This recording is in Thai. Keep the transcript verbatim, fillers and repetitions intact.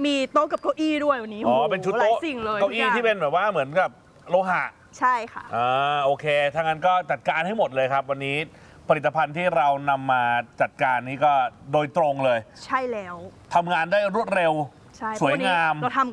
มีโต๊ะกับเก้าอี้ด้วยวันนี้อ๋อเป็นชุดโต๊ะเก้าอี้ที่เป็นแบบว่าเหมือนกับโลหะใช่ค่ะอ่าโอเคถ้างั้นก็จัดการให้หมดเลยครับวันนี้ผลิตภัณฑ์ที่เรานำมาจัดการนี้ก็โดยตรงเลยใช่แล้วทำงานได้รวดเร็วสวยงามเราทำ